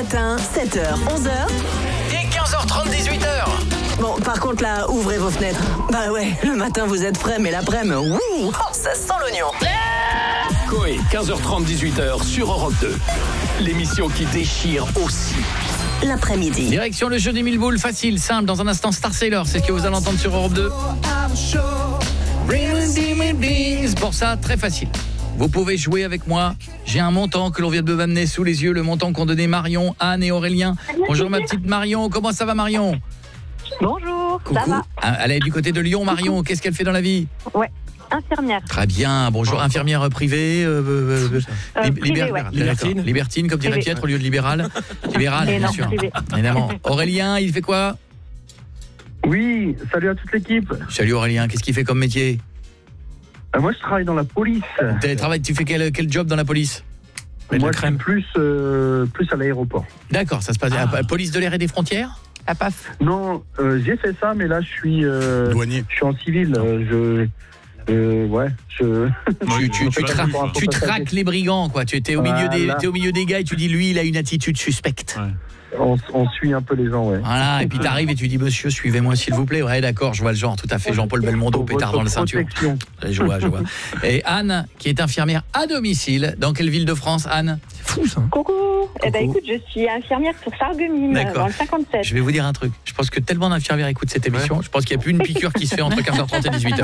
matin, 7h, 11h. Et 15h30, 18h. Bon, par contre, là, ouvrez vos fenêtres. Bah ouais, le matin, vous êtes frais, mais l'après-midi, ça sent l'oignon. Coé, 15h30, 18h sur Europe 2. L'émission qui déchire aussi. L'après-midi. Direction le jeu des 1000 boules, facile, simple, dans un instant Star Sailor, c'est ce que vous allez entendre sur Europe 2. Pour ça, très facile. Vous pouvez jouer avec moi. J'ai un montant que l'on vient de m'amener sous les yeux, le montant qu'ont donné Marion, Anne et Aurélien. Bonjour ma petite Marion, comment ça va Marion? Bonjour, Coucou. ça va? Elle est du côté de Lyon, Marion, qu'est-ce qu'elle fait dans la vie? Ouais, infirmière. Très bien, bonjour, infirmière privée, Privée, ouais. Libertine, comme dirait Privée. Pietre, au lieu de libéral. Libéral, Mais bien non, sûr. privée. Évidemment. Aurélien, il fait quoi? Oui, salut à toute l'équipe. Salut Aurélien, qu'est-ce qu'il fait comme métier? Moi, je travaille dans la police. Tu fais quel job dans la police? Moi, je suis plus à l'aéroport. D'accord, ça se passe à la police de l'air et des frontières? À PAF? Non, j'ai fait ça, mais là, je suis douanier. Je suis en civil. Tu traques les brigands, quoi. Tu étais au milieu des gars et tu dis lui, il a une attitude suspecte. Ouais. On suit un peu les gens, ouais. Voilà, et puis t'arrives et tu dis monsieur, suivez-moi s'il vous plaît. Ouais, d'accord, je vois le genre, tout à fait. Jean-Paul Belmondo, pétard dans le ceinture. Je vois. Et Anne, qui est infirmière à domicile, dans quelle ville de France, Anne? C'est fou ça. Coucou. Eh ben écoute, je suis infirmière sur Sarreguemines, dans le 57. Je vais vous dire un truc. Je pense que tellement d'infirmières écoutent cette émission, je pense qu'il n'y a plus une piqûre qui se fait entre 15h30 et 18h.